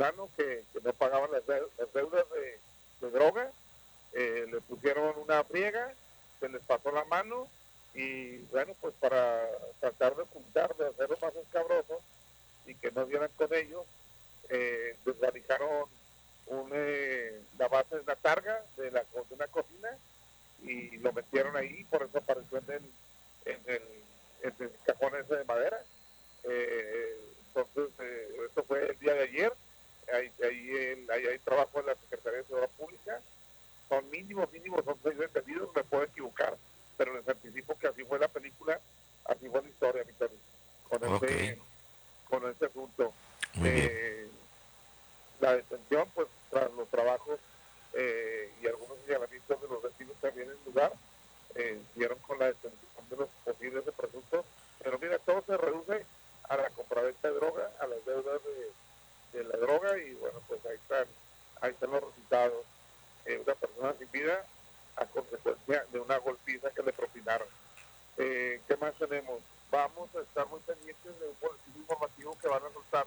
fulano que no pagaban las deudas de droga, le pusieron una friega, se les pasó la mano y bueno, pues para tratar de ocultar, de hacerlo más escabroso y que no dieran con ellos, desvalijaron la base de una targa de una cocina y lo metieron ahí, por eso apareció en el cajón ese de madera. Entonces, esto fue el día de ayer. Hay trabajo en la Secretaría de Seguridad Pública. Son mínimos, son 6 detenidos, me puedo equivocar, pero les anticipo que así fue la película, así fue la historia, mi Tony, con este asunto. Muy bien. La detención, pues, tras los trabajos y algunos señalamientos de los vecinos también en el lugar, dieron con la detención de los posibles de presuntos, pero mira, todo se reduce a la compraventa de droga, a las deudas de la droga, y bueno, pues ahí están los resultados. Una persona sin vida a consecuencia de una golpiza que le propinaron. ¿Qué más tenemos? Vamos a estar muy pendientes de un boletín informativo que van a soltar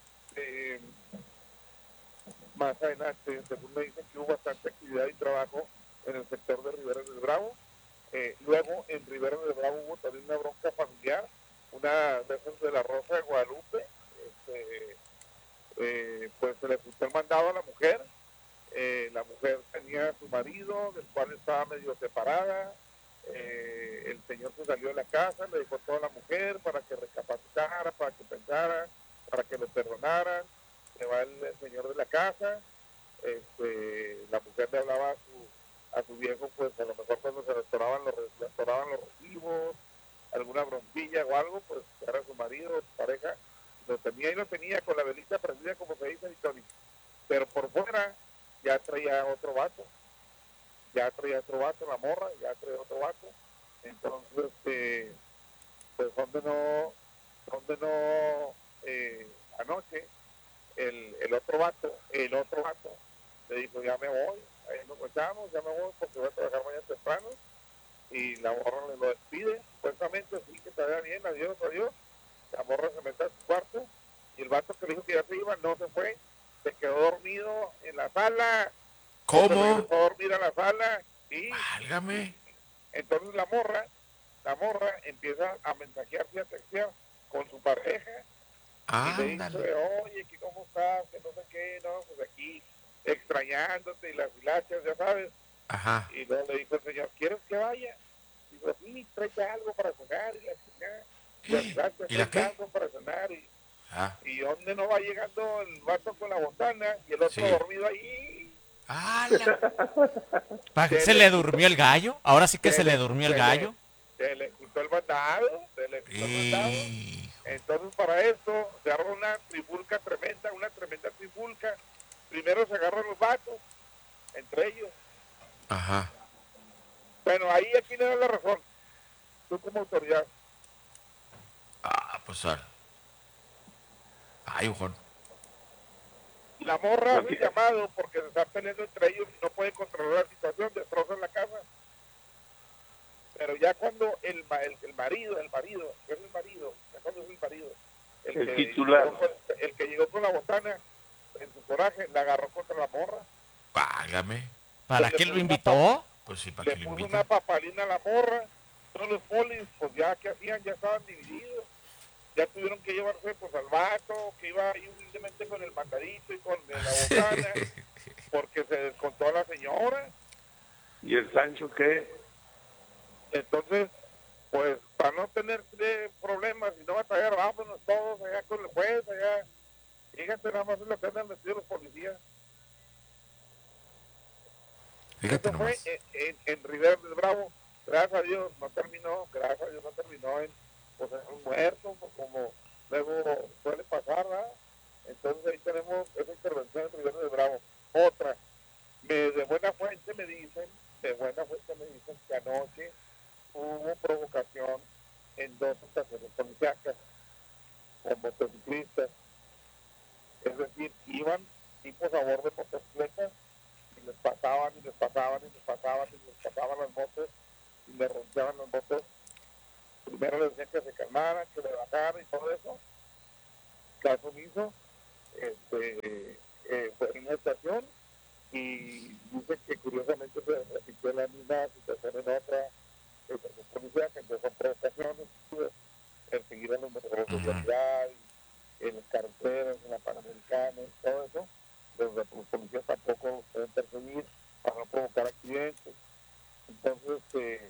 más adelante. Según me dicen que hubo bastante actividad y trabajo en el sector de Rivera del Bravo. Luego en Rivera del Bravo hubo también una bronca familiar, una de esas de la Rosa de Guadalupe. Pues se le puso el mandado a la mujer. La mujer tenía a su marido, del cual estaba medio separada. El señor se salió de la casa, le dijo todo a la mujer para que recapacitara, para que pensara, para que lo perdonaran. Se va el señor de la casa. La mujer le hablaba a su viejo, pues a lo mejor cuando se restauraban los recibos, alguna broncilla o algo, pues era su marido, su pareja, lo tenía con la velita prendida, como se dice, Tony. Pero por fuera ya traía otro vato, la morra, ya traía otro vato. Entonces, pues donde no, anoche, el otro vato, le dijo, ya me voy, ahí nos echamos, ya me voy porque voy a trabajar mañana temprano, y la morra le lo despide, supuestamente, sí, que te vaya bien, adiós, la morra se mete a su cuarto, y el vato que le dijo que ya se iba, no se fue, se quedó dormido en la sala. Se ¿Cómo? regresó a dormir a la sala, Válgame. entonces la morra empieza a mensajearse, a textear con su pareja, y le Ándale. dice, oye, que cómo estás, que no sé qué, no, pues aquí extrañándote, y las hilachas, ya sabes. Ajá. Y luego le dijo el señor, ¿quieres que vaya? Y dijo, sí, tráete algo para cenar, y la chingada, y las hilachas, ¿Y la tráete qué? algo para cenar, Ah, y donde no va llegando el vato con la botana, y el otro sí. dormido ahí, ¡Hala! ¿Para qué se se le le quitó, durmió el gallo? Ahora sí que se se le le, durmió el se le, gallo. se le quitó el mandado, Hijo. Entonces para esto se agarra una tremenda trifulca. Primero se agarran los vatos, entre ellos. Ajá. Bueno, ahí aquí le da la razón, tú como autoridad. Ah, pues ahora. Ay, Juan. La morra No hace el tiene. llamado porque se están peleando entre ellos y no puede controlar la situación, destrozan la casa. Pero ya cuando el marido, es el marido, ya cuando es el marido, El titular. el que llegó con la botana, en su coraje, la agarró contra la morra. Válgame. ¿Para Entonces qué lo invitó? Pues sí, ¿para le qué lo puso invita? una papalina a la morra. Todos los polis, pues ya que hacían, ya estaban divididos. Ya tuvieron que llevarse pues al vato, que iba ahí humildemente con el mandadito y con la botana, porque se descontó a la señora. ¿Y el Sancho qué? Entonces, pues para no tener problemas y no batallar, vámonos todos allá con el juez, allá. Fíjate nada más en lo que andan metidos los policías. Fíjate Eso fue nomás. en Rivera del Bravo. Gracias a Dios no terminó, pues, en un muerto, pues, como luego suele pasar, ¿verdad? Entonces ahí tenemos esa intervención en Rivera del Bravo. Otra, de buena fuente me dicen, que anoche hubo provocación en 2 estaciones policíacas con motociclistas. Es decir, iban tipos a bordo de motocicletas y les pasaban las motos y les rodeaban las motos. Primero les decían que se calmaran, que le bajaran y todo eso. Caso omiso, manos, todo eso, los policías tampoco pueden perseguir para no provocar accidentes. Entonces,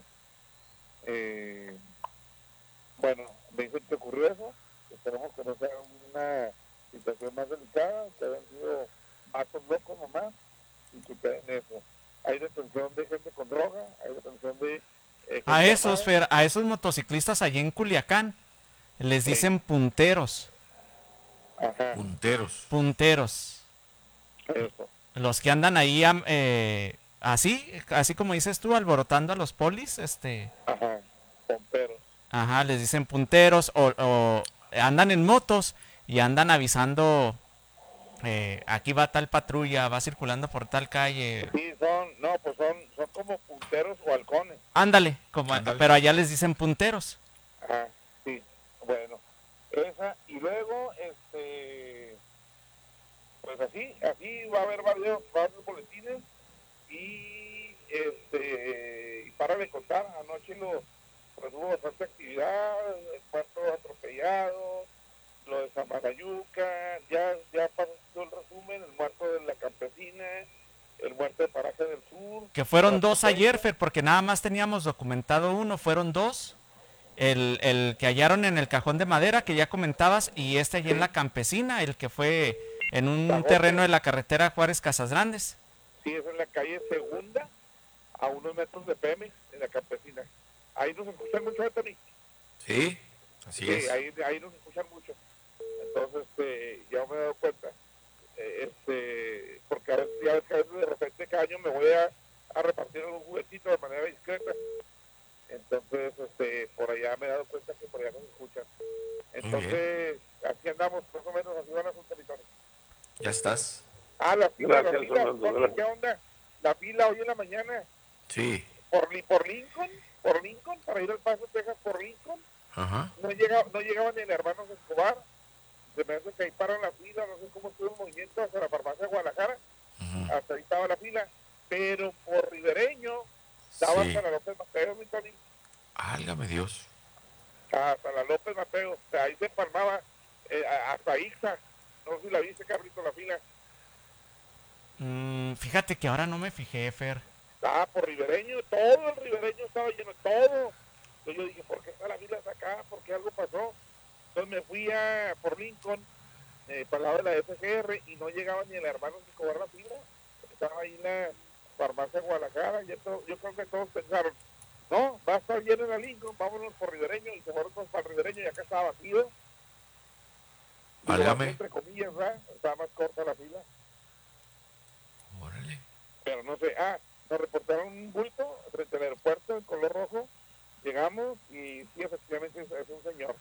bueno, me dicen que ocurrió eso, esperemos que no sea una situación más delicada, que hayan sido matos locos nomás, y que queden eso. Hay detención de gente con droga, hay detención de A gente esos, armada. Fer, a esos motociclistas allí en Culiacán les Sí. dicen punteros. Ajá, Punteros. Punteros. eso. Los que andan ahí así como dices tú, alborotando a los polis, Ajá, pomperos. ajá, les dicen punteros o andan en motos y andan avisando, aquí va tal patrulla, va circulando por tal calle. Sí, son como punteros o halcones. Ándale, Ándale. pero allá les dicen punteros. Ajá, sí, bueno, esa, y luego, pues así va a haber varios boletines, y para de contar, anoche pues hubo bastante actividad, el muerto atropellado, lo de Samalayuca, ya pasó el resumen, el muerto de la campesina, el muerto de Paraje del Sur. Que fueron el dos ayer, atropello. Fer, porque nada más teníamos documentado uno, fueron dos. El que hallaron en el cajón de madera, que ya comentabas, y allí en la campesina, el que fue en un Zagote. terreno de la carretera Juárez Casas Grandes. Sí, es en la calle Segunda, a unos metros de Pemex, en la campesina. Ahí nos escuchan mucho, Anthony. Sí, así Sí, es. ahí nos escuchan mucho. Entonces, ya me he dado cuenta. Porque a veces, ya ves que a veces de repente cada año me voy a repartir un juguetito de manera discreta. Entonces, por allá me he dado cuenta que por allá nos escuchan. Entonces, así andamos, más o menos, así van las autoridades. Ya estás. La fila, Gracias, Fernando, Tony, gracias. ¿qué onda? La fila hoy en la mañana, Sí. por Lincoln, para ir al Paso, Texas, por Lincoln, Ajá. no llegaban ni el hermano Escobar, se me hace que ahí paran la fila, no sé cómo estuvo el movimiento hasta la farmacia de Guadalajara, Ujú. hasta ahí estaba la fila, pero por Ribereño, daba Sí. hasta la López Mateo, mi Tony, Álgame Dios. hasta la López Mateo, o sea, ahí se empalmaba, hasta Ixa, no sé si la viste, Carlito, la fila, Fíjate que ahora no me fijé, Fer. por Ribereño, todo el Ribereño estaba lleno, todo. Entonces yo dije, ¿por qué está la fila hasta acá? ¿Por qué algo pasó? Entonces me fui por Lincoln, para el lado de la FGR, y no llegaba ni el hermano ni cobrar la fila. Estaba ahí en la farmacia de Guadalajara, y yo creo que todos pensaron, no, va a estar lleno en la Lincoln, vámonos por Ribereño, y se fueron todos para Ribereño, y acá estaba vacío. Digo, Válgame. vacío entre comillas, ¿verdad? Estaba más corta la fila. Órale. Pero no sé, nos reportaron un bulto frente al aeropuerto en color rojo, llegamos y sí, efectivamente es un señor.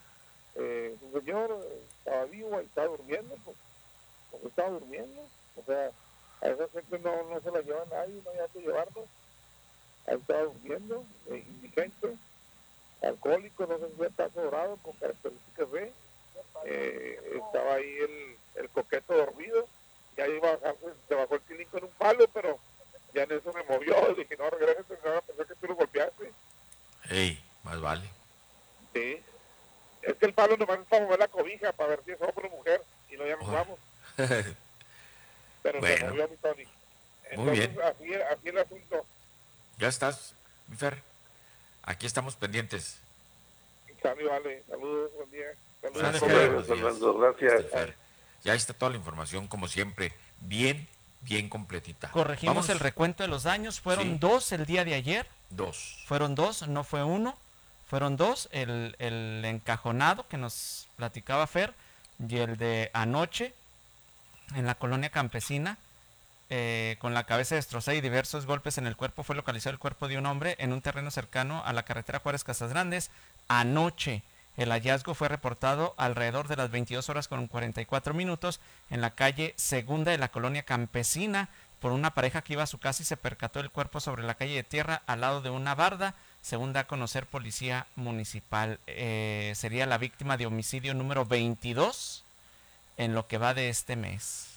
Estaba vivo, ahí estaba durmiendo, pues estaba durmiendo, o sea, a esa gente no se la lleva nadie, no hay que llevarlo, ahí estaba durmiendo, indigente, alcohólico, no sé si fue tazo dorado, con características B, estaba ahí el coqueto dormido, y ahí se bajó el tilín con un palo, pero ya en eso me movió, dije, no, regrésate, pensé que tú lo golpeaste. Ey, más vale. Sí, es que el palo nomás es para mover la cobija, para ver si es hombre o mujer, y no ya nos vamos, pero se Bueno. movió mi Tony. Muy Entonces, bien. así el asunto. Ya estás, mi Fer. Aquí estamos pendientes. Sami, vale, saludos, buen día. Saludos, Sale, Gracias, Fer. Roberto. buenos días. Fernando, gracias. Fer. Ya está toda la información, como siempre, bien completita. Corregimos Vamos. el recuento de los daños, fueron Sí. 2 el día de ayer. 2. Fueron 2, no fue uno. Fueron 2, el encajonado que nos platicaba Fer y el de anoche en la colonia campesina, con la cabeza destrozada y diversos golpes en el cuerpo. Fue localizado el cuerpo de un hombre en un terreno cercano a la carretera Juárez Casas Grandes. Anoche el hallazgo fue reportado alrededor de las 22 horas con 44 minutos en la calle Segunda de la colonia campesina por una pareja que iba a su casa y se percató el cuerpo sobre la calle de tierra al lado de una barda, según da a conocer Policía Municipal. Sería la víctima de homicidio número 22 en lo que va de este mes.